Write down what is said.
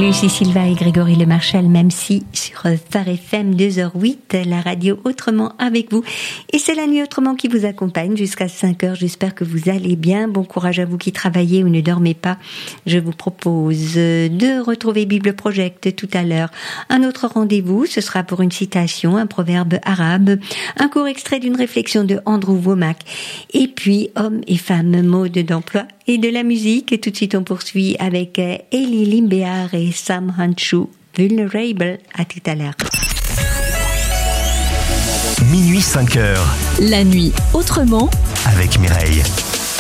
Lucie Silva et Grégory Le Marchal, même si sur Phare FM 2h08, la radio Autrement avec vous. Et c'est la nuit Autrement qui vous accompagne jusqu'à 5h. J'espère que vous allez bien. Bon courage à vous qui travaillez ou ne dormez pas. Je vous propose de retrouver Bible Project tout à l'heure. Un autre rendez-vous, ce sera pour une citation, un proverbe arabe, un court extrait d'une réflexion de Andrew Womack. Et puis, hommes et femmes, mode d'emploi et de la musique. Et tout de suite, on poursuit avec Elie Limbéard et Sam Henshaw, Vulnerable. À tout à l'heure. Minuit 5h. La nuit autrement avec Mireille.